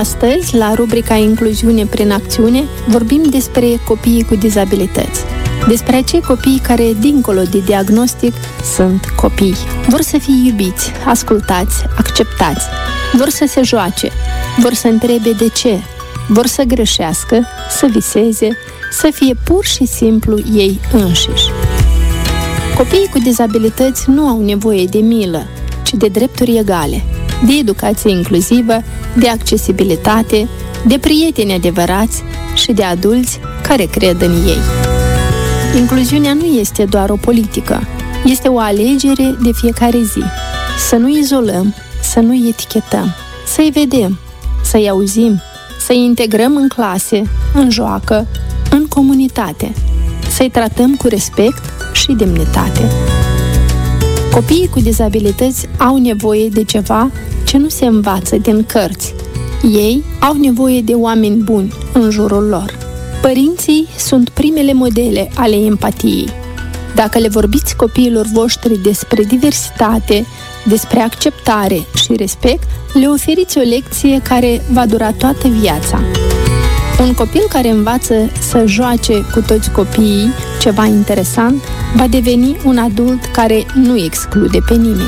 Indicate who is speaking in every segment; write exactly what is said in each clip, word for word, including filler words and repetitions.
Speaker 1: Astăzi, la rubrica Incluziune prin acțiune, vorbim despre copiii cu dizabilități. Despre acei copii care, dincolo de diagnostic, sunt copii. Vor să fie iubiți, ascultați, acceptați. Vor să se joace, vor să întrebe de ce. Vor să greșească, să viseze, să fie pur și simplu ei înșiși. Copiii cu dizabilități nu au nevoie de milă, ci de drepturi egale, de educație inclusivă, de accesibilitate, de prieteni adevărați și de adulți care cred în ei. Incluziunea nu este doar o politică, este o alegere de fiecare zi. Să nu izolăm, să nu etichetăm, să-i vedem, să-i auzim, să-i integrăm în clase, în joacă, în comunitate, să-i tratăm cu respect și demnitate. Copiii cu dizabilități au nevoie de ceva ce nu se învață din cărți. Ei au nevoie de oameni buni în jurul lor. Părinții sunt primele modele ale empatiei. Dacă le vorbiți copiilor voștri despre diversitate, despre acceptare și respect, le oferiți o lecție care va dura toată viața. Un copil care învață să joace cu toți copiii ceva interesant va deveni un adult care nu exclude pe nimeni.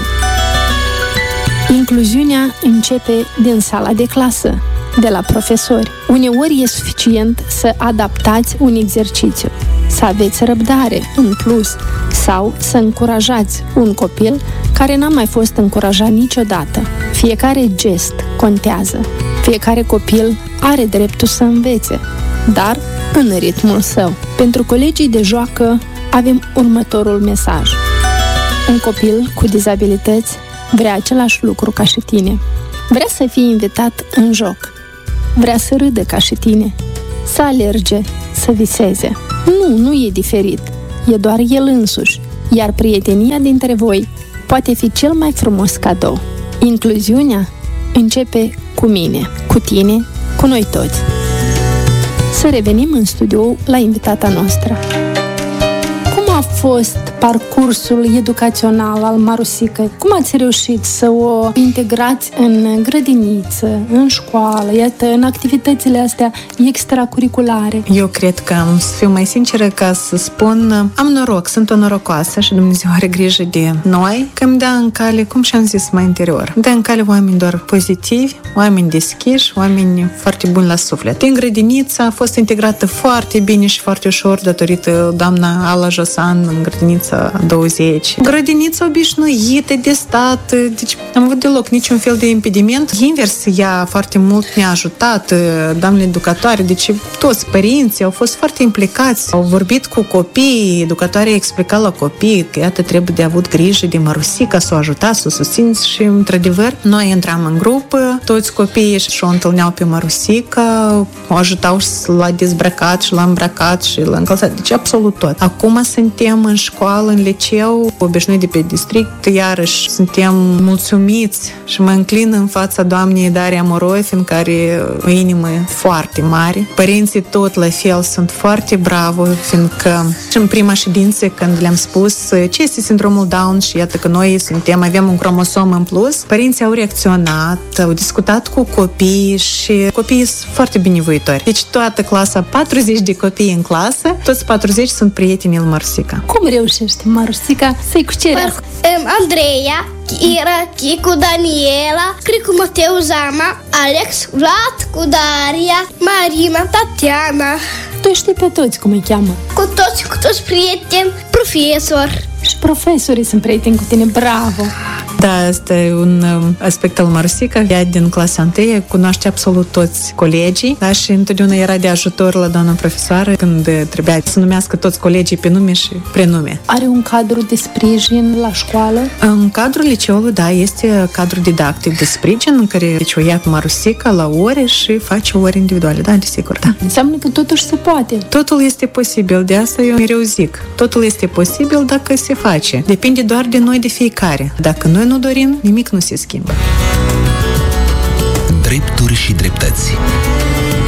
Speaker 1: Incluziunea începe din sala de clasă, de la profesori. Uneori e suficient să adaptați un exercițiu, să aveți răbdare în plus sau să încurajați un copil care n-a mai fost încurajat niciodată. Fiecare gest contează. Fiecare copil are dreptul să învețe, dar în ritmul său. Pentru colegii de joacă avem următorul mesaj. Un copil cu dizabilități vrea același lucru ca și tine. Vrea să fie invitat în joc. Vrea să râdă ca și tine. Să alerge, să viseze. Nu, nu e diferit. E doar el însuși. Iar prietenia dintre voi poate fi cel mai frumos cadou. Incluziunea începe cu mine, cu tine, cu noi toți. Să revenim în studio la invitata noastră. Cum a fost parcursul educațional al Marusicăi? Cum ați reușit să o integrați în grădiniță, în școală, iată, în activitățile astea extracurriculare?
Speaker 2: Eu cred că, să fiu mai sinceră, ca să spun, am noroc, sunt o norocoasă și Dumnezeu are grijă de noi, că îmi dă în cale, cum și-am zis mai anterior, îmi dă în cale oameni doar pozitivi, oameni deschiși, oameni foarte buni la suflet. În grădiniță a fost integrată foarte bine și foarte ușor datorită doamna Ala Josan în grădinița douăzeci. Grădinița obișnuită de stat, deci am avut deloc niciun fel de impediment. Invers, ea foarte mult ne-a ajutat, doamnele educatoare, deci toți părinții au fost foarte implicați, au vorbit cu copiii, educatoarea explica la copii că iată trebuie de avut grijă de Marusica, să o ajutați, să o susțineți și într-adevăr noi intram în grupă, toți copiii și o întâlneau pe Marusica, o ajutau la dezbrăcat și la îmbrăcat și la încălțat, deci absolut tot. Acum suntem în școală, în liceu, obișnuit de pe district, iarăși suntem mulțumiți și mă înclin în fața doamnei Daria Morofin, care e o inimă foarte mare. Părinții tot la fel sunt foarte bravo, fiindcă și în prima ședință când le-am spus ce este sindromul Down și iată că noi suntem, avem un cromosom în plus, părinții au reacționat, au discutat cu copiii și copiii sunt foarte binevoitori. Deci toată clasa, patruzeci de copii în clasă, toți patruzeci sunt prieteni al Marusica.
Speaker 1: Cum reușește Marusica să-i cucerească?
Speaker 3: Andreea, Kira, Chicu, Daniela, Cricu, Mateu, Zama, Alex, Vlad, cu Daria, Marina, Tatiana.
Speaker 1: Tu știi pe toți cum îi cheamă?
Speaker 3: Cu toți, cu toți prieteni, profesor.
Speaker 1: Și profesorii sunt prieteni cu tine, bravo!
Speaker 2: Da, asta e un aspect al Marusica. Ea din clasa întâi cunoaște absolut toți colegii, da, și întotdeauna era de ajutor la doamna profesoară când trebuia să numească toți colegii pe nume și prenume.
Speaker 1: Are un cadru de sprijin la școală?
Speaker 2: În cadrul liceului, da, este cadru didactic de sprijin în care deci, o ia cu Marusica la ore și face ore individuale, da, desigur, da.
Speaker 1: Înseamnă că totuși se poate.
Speaker 2: Totul este posibil, de asta eu mereu zic. Totul este posibil dacă se face. Depinde doar de noi, de fiecare. Dacă noi nu dorim, nimic nu se schimbă.
Speaker 4: Drepturi și dreptăți.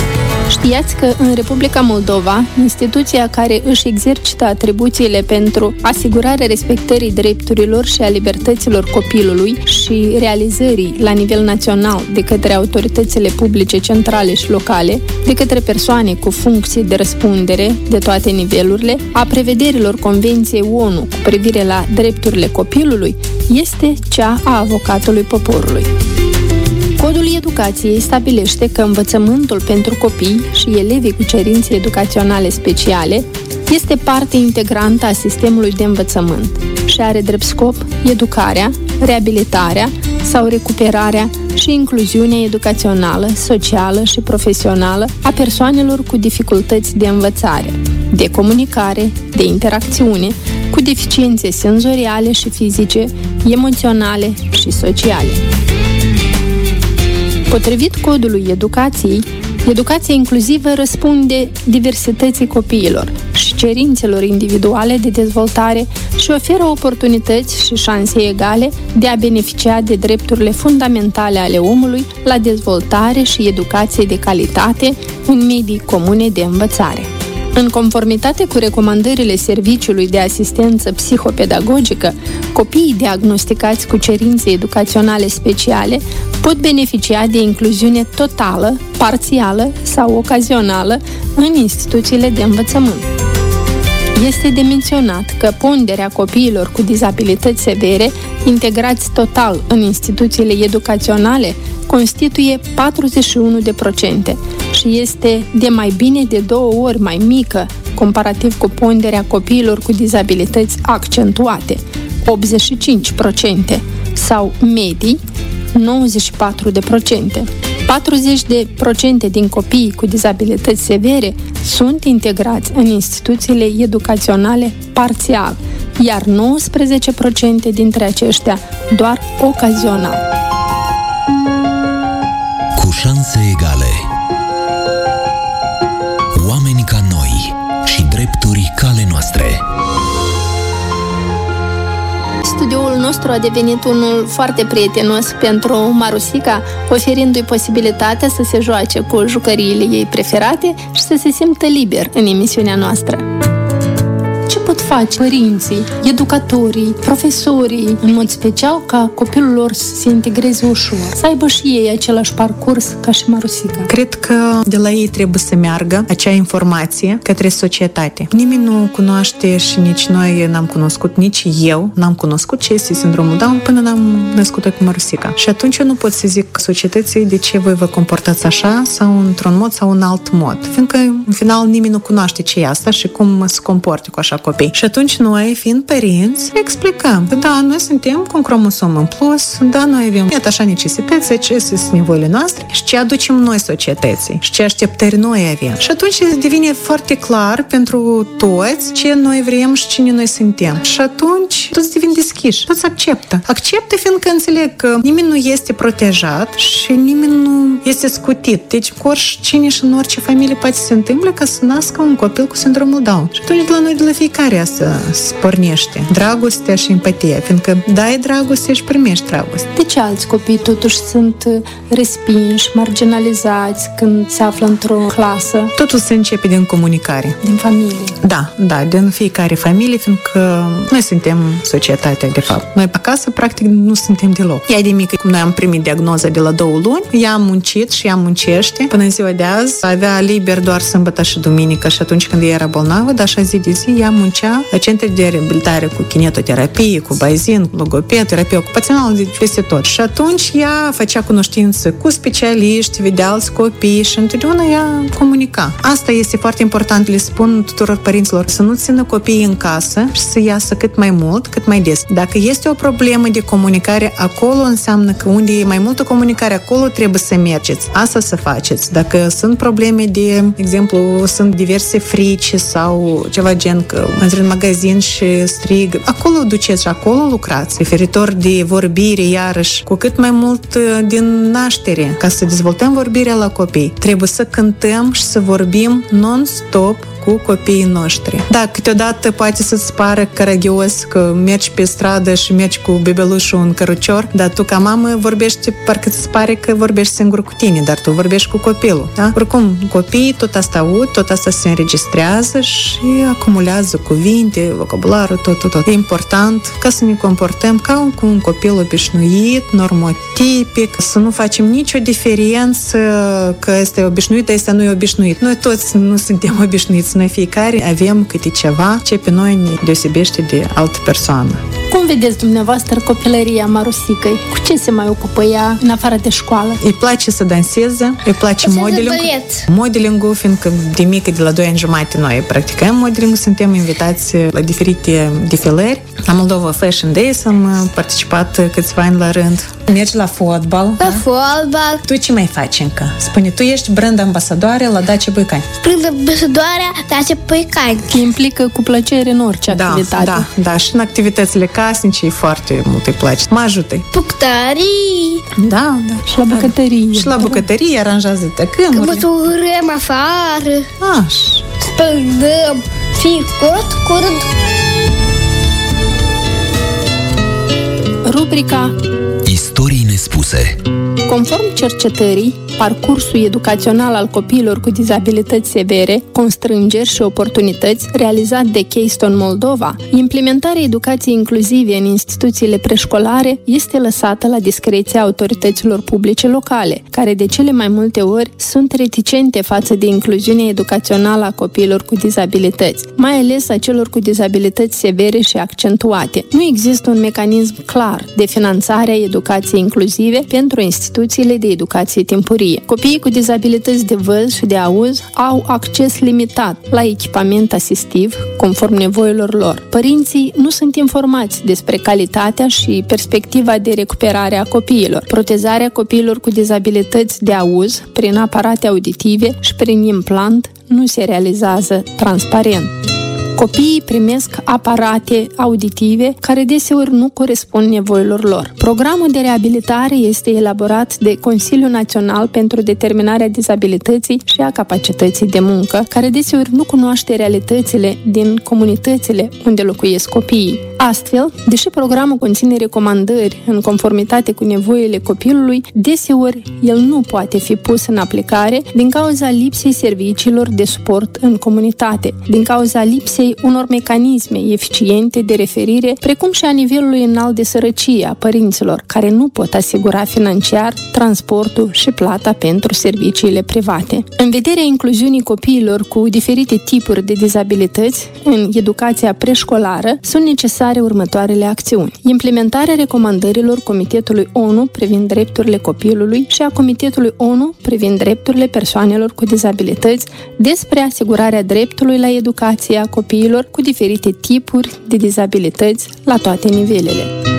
Speaker 1: Știați că în Republica Moldova, instituția care își exercită atribuțiile pentru asigurarea respectării drepturilor și a libertăților copilului și realizării la nivel național de către autoritățile publice centrale și locale, de către persoane cu funcții de răspundere de toate nivelurile, a prevederilor Convenției O N U cu privire la drepturile copilului, este cea a avocatului poporului. Codul educației stabilește că învățământul pentru copii și elevii cu cerințe educaționale speciale este parte integrantă a sistemului de învățământ și are drept scop educarea, reabilitarea sau recuperarea și incluziunea educațională, socială și profesională a persoanelor cu dificultăți de învățare, de comunicare, de interacțiune, cu deficiențe senzoriale și fizice, emoționale și sociale. Potrivit codului educației, educația inclusivă răspunde diversității copiilor și cerințelor individuale de dezvoltare și oferă oportunități și șanse egale de a beneficia de drepturile fundamentale ale omului la dezvoltare și educație de calitate în medii comune de învățare. În conformitate cu recomandările Serviciului de Asistență Psihopedagogică, copiii diagnosticați cu cerințe educaționale speciale pot beneficia de incluziune totală, parțială sau ocazională în instituțiile de învățământ. Este de menționat că ponderea copiilor cu dizabilități severe integrați total în instituțiile educaționale constituie patruzeci și unu de procente și este de mai bine de două ori mai mică comparativ cu ponderea copiilor cu dizabilități accentuate, optzeci și cinci la sută, sau medii, nouăzeci și patru de procente. patruzeci de procente din copiii cu dizabilități severe sunt integrați în instituțiile educaționale parțial, iar nouăsprezece la sută dintre aceștia doar ocazional.
Speaker 4: Cu șanse egale. Oameni ca noi și drepturi ca ale noastre.
Speaker 1: Studioul nostru a devenit unul foarte prietenos pentru Marusica, oferindu-i posibilitatea să se joace cu jucăriile ei preferate și să se simtă liber în emisiunea noastră. Ce pot face părinții, educatorii, profesorii, în mod special ca copilul lor să se integreze ușor, să aibă și ei același parcurs ca și Marusica?
Speaker 2: Cred că de la ei trebuie să meargă acea informație către societate. Nimeni nu cunoaște și nici noi n-am cunoscut, nici eu n-am cunoscut ce este sindromul Down până n-am născut-o cu Marusica. Și atunci eu nu pot să zic societății de ce voi vă comportați așa sau într-un mod sau în alt mod. Fiindcă, în final, nimeni nu cunoaște ce e asta și cum se comportă cu așa copii. Și atunci noi, fiind părinți, explicăm că da, noi suntem cu un cromosom în plus, da, noi avem iată așa necesități, acestea sunt nevoile noastre și ce aducem noi societății și ce așteptări noi avem. Și atunci devine foarte clar pentru toți ce noi vrem și cine noi suntem. Și atunci toți devin deschiși, toți acceptă. Acceptă fiindcă înțeleg că nimeni nu este protejat și nimeni nu este scutit. Deci cu oricine și în orice familie poate să se întâmple ca să nască un copil cu sindromul Down. Și atunci de la noi, de la fiecare să pornește dragostea și empatia, fiindcă dai dragoste și primești dragoste.
Speaker 1: De ce alți copii totuși sunt respinși, marginalizați când se află într-o clasă?
Speaker 2: Totul se începe din comunicare.
Speaker 1: Din familie.
Speaker 2: Da, da, din fiecare familie, fiindcă noi suntem societatea, de fapt. Noi pe acasă, practic, nu suntem deloc. Ea de mică, cum noi am primit diagnoza de la două luni, ea a muncit și ea muncește. Până în ziua de azi, avea liber doar sâmbătă și duminică și atunci când ea era bolnavă, dar așa zi de zi, ea muncea la centre de reabilitare cu kinetoterapie, cu bazin, cu logoped, terapie ocupațională, deci peste tot. Și atunci ea făcea cunoștință cu specialiști, vedea alți copii și întotdeauna ea comunica. Asta este foarte important, le spun tuturor părinților, să nu țină copiii în casă și să iasă cât mai mult, cât mai des. Dacă este o problemă de comunicare, acolo înseamnă că unde e mai multă comunicare, acolo trebuie să mergeți. Asta să faceți. Dacă sunt probleme de, exemplu, sunt diverse frici sau ceva gen că într în magazin și strig, acolo duceți și acolo lucrați. Referitor de vorbire, iarăși, cu cât mai mult din naștere, ca să dezvoltăm vorbirea la copii. Trebuie să cântăm și să vorbim non-stop cu copiii noștri. Da, câteodată poate să-ți pară căragios că mergi pe stradă și mergi cu bebelușul în cărucior, dar tu ca mamă vorbești, parcă îți pare că vorbești singur cu tine, dar tu vorbești cu copilul. Da? Oricum, copiii tot asta aud, tot asta se înregistrează și acumulează cuvinte, vocabularul, tot, tot, tot. E important ca să ne comportăm ca un, cu un copil obișnuit, normotipic, să nu facem nicio diferență că este obișnuit, dar ăsta nu e obișnuit. Noi toți nu suntem obișnuiți, noi fiecare avem câte ceva ce pe noi ne deosebește de altă persoană.
Speaker 1: Cum vedeți dumneavoastră copilăria Marusicăi? Cu ce se mai ocupă ea în afară de școală?
Speaker 2: Îi place să danseze, îi place modeling. Modeling-ul, fiindcă de mică, de la doi ani jumate, noi practicăm modeling, suntem invitați la diferite defilări. La Moldova Fashion Days am participat câțiva ani la rând. Mergi la fotbal.
Speaker 3: La da? fotbal.
Speaker 2: Tu ce mai faci încă? Spune, tu ești brand ambasadoare la Dacia Băicani.
Speaker 3: Brand ambasadoarea Dacia Băicani.
Speaker 1: Te implică cu plăcere în orice
Speaker 2: da,
Speaker 1: activitate.
Speaker 2: Da, da, și în activitățile casnice foarte mult îi place. Mă ajută.
Speaker 3: Bucătării.
Speaker 2: Da, da.
Speaker 1: Și la bucătărie.
Speaker 2: Și la bucătărie aranjează tăcâmurile.
Speaker 3: Măturăm afară.
Speaker 2: Aș.
Speaker 3: Spălăm. Fii curăț, curăț.
Speaker 1: Rubrica
Speaker 4: Istorii nespuse.
Speaker 1: Conform cercetării, parcursul educațional al copiilor cu dizabilități severe, constrângeri și oportunități, realizat de Keystone Moldova, implementarea educației inclusive în instituțiile preșcolare este lăsată la discreția autorităților publice locale, care de cele mai multe ori sunt reticente față de incluziunea educațională a copiilor cu dizabilități, mai ales a celor cu dizabilități severe și accentuate. Nu există un mecanism clar de finanțare a educației inclusive pentru instituțiile de educație timpurie. Copiii cu dizabilități de văz și de auz au acces limitat la echipament asistiv, conform nevoilor lor. Părinții nu sunt informați despre calitatea și perspectiva de recuperare a copiilor. Protezarea copiilor cu dizabilități de auz prin aparate auditive și prin implant nu se realizează transparent. Copiii primesc aparate auditive care deseori nu corespund nevoilor lor. Programul de reabilitare este elaborat de Consiliul Național pentru Determinarea Dizabilității și a Capacității de Muncă, care deseori nu cunoaște realitățile din comunitățile unde locuiesc copiii. Astfel, deși programul conține recomandări în conformitate cu nevoile copilului, deseori el nu poate fi pus în aplicare din cauza lipsei serviciilor de suport în comunitate, din cauza lipsei unor mecanisme eficiente de referire, precum și a nivelului înalt de sărăcie a părinților, care nu pot asigura financiar transportul și plata pentru serviciile private. În vederea incluziunii copiilor cu diferite tipuri de dizabilități în educația preșcolară, sunt necesare următoarele acțiuni. Implementarea recomandărilor Comitetului O N U privind drepturile copilului și a Comitetului O N U privind drepturile persoanelor cu dizabilități despre asigurarea dreptului la educație a copiilor cu diferite tipuri de dizabilități la toate nivelele.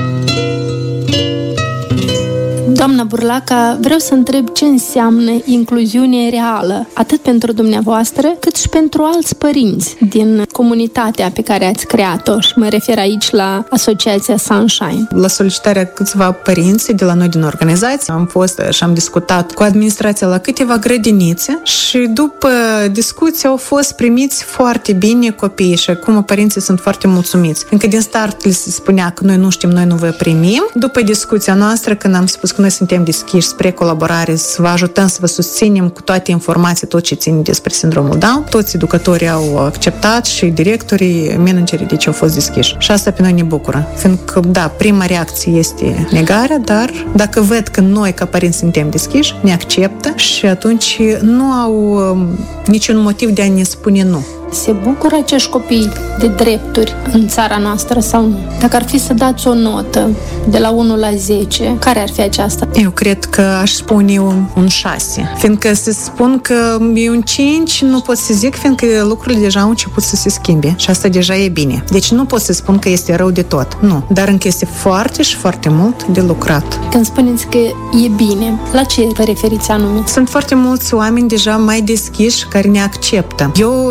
Speaker 1: Doamna Burlaca, vreau să întreb ce înseamnă incluziune reală, atât pentru dumneavoastră, cât și pentru alți părinți din comunitatea pe care ați creat-o, și mă refer aici la Asociația Sunshine.
Speaker 2: La solicitarea câțiva părinți de la noi din organizație am fost și am discutat cu administrația la câteva grădinițe și după discuție au fost primiți foarte bine copiii și acum părinții sunt foarte mulțumiți. Încă din start li se spunea că noi nu știm, noi nu vă primim. După discuția noastră, când am spus că noi suntem deschiși spre colaborare, să vă ajutăm, să vă susținem cu toate informații, tot ce ține despre sindromul Down. Toți educatorii au acceptat și directorii, managerii, deci au fost deschiși. Și asta pe noi ne bucură. Fiindcă, da, prima reacție este negarea, dar dacă văd că noi, ca părinți, suntem deschiși, ne acceptă și atunci nu au niciun motiv de a ne spune nu.
Speaker 1: Se bucură acești copii de drepturi în țara noastră sau nu? Dacă ar fi să dați o notă de la unu la zece, care ar fi aceasta?
Speaker 2: Eu cred că aș spune un, un șase. Fiindcă să spun că e un cinci, nu pot să zic, fiindcă lucrurile deja au început să se schimbe și asta deja e bine. Deci nu pot să spun că este rău de tot. Nu. Dar încă este foarte și foarte mult de lucrat.
Speaker 1: Când spuneți că e bine, la ce vă referiți anume?
Speaker 2: Sunt foarte mulți oameni deja mai deschiși care ne acceptă. Eu doar fac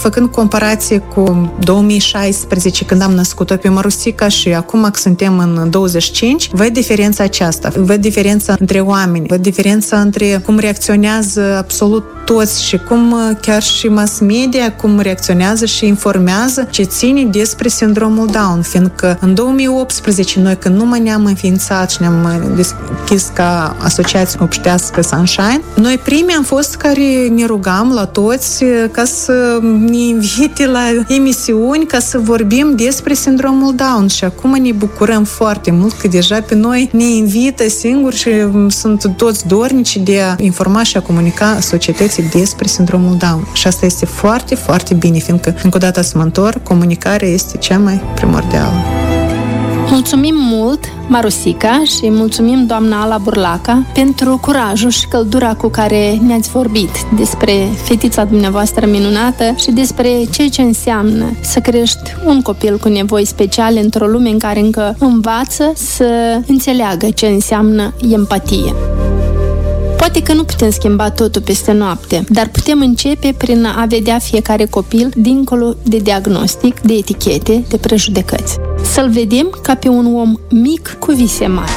Speaker 2: făcând comparație cu două mii șaisprezece, când am născut-o pe Marusica, și acum că suntem în douăzeci și cinci, văd diferența aceasta, văd diferența între oameni, văd diferența între cum reacționează absolut toți și cum chiar și mass media, cum reacționează și informează ce ține despre sindromul Down, fiindcă în două mii optsprezece, noi când nu mai ne-am înființat și ne-am deschis ca asociație obștească Sunshine, noi primii am fost care ne rugam la toți ca să ne invite la emisiuni, ca să vorbim despre sindromul Down, și acum ne bucurăm foarte mult că deja pe noi ne invită singuri și sunt toți dornici de a informa și a comunica societății despre sindromul Down. Și asta este foarte, foarte bine, fiindcă, încă o dată să mă întorc, comunicarea este cea mai primordială.
Speaker 1: Mulțumim mult, Marusica, și mulțumim, doamna Ala Burlaca, pentru curajul și căldura cu care ne-ați vorbit despre fetița dumneavoastră minunată și despre ceea ce înseamnă să crești un copil cu nevoi speciale într-o lume în care încă învață să înțeleagă ce înseamnă empatie. Poate că nu putem schimba totul peste noapte, dar putem începe prin a vedea fiecare copil dincolo de diagnostic, de etichete, de prejudecăți. Să-l vedem ca pe un om mic cu vise mari.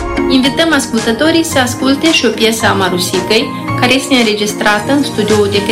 Speaker 1: Invităm ascultătorii să asculte și o piesă a Marusicăi, care este înregistrată în studioul de